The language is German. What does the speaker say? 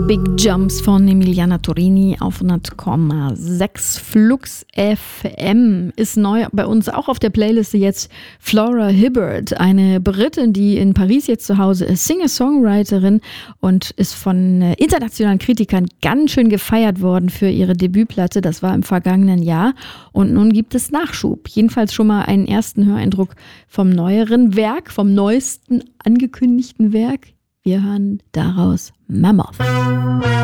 Big Jumps von Emiliana Torini auf 100,6 Flux FM ist neu bei uns auch auf der Playliste jetzt Flora Hibbert, eine Britin, die in Paris jetzt zu Hause ist, Singer-Songwriterin und ist von internationalen Kritikern ganz schön gefeiert worden für ihre Debütplatte. Das war im vergangenen Jahr und nun gibt es Nachschub. Jedenfalls schon mal einen ersten Höreindruck vom neueren Werk, vom neuesten angekündigten Werk. Wir hören daraus Mammoth.